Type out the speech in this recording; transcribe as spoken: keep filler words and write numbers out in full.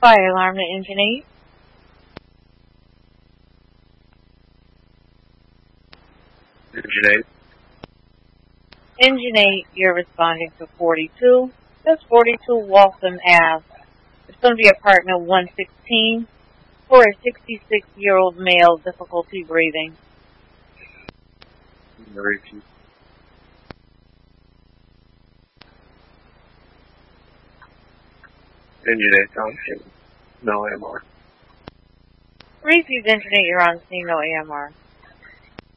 Fire alarm to Engine eight. Engine eight. Engine eight, you're responding to forty-two. That's forty-two Waltham Ave. It's going to be apartment one sixteen for a sixty-six-year-old male, difficulty breathing. Repeat. Engine eight, on no A M R. Repeat, Engine eight, you're on scene, no A M R.